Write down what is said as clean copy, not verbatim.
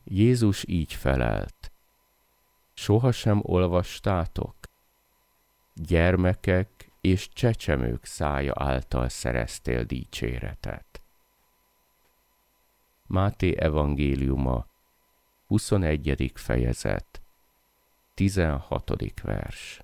Jézus így felelt: sohasem olvastátok? Gyermekek és csecsemők szája által szereztél dicséretet. Máté evangéliuma, 21. fejezet, 16. vers.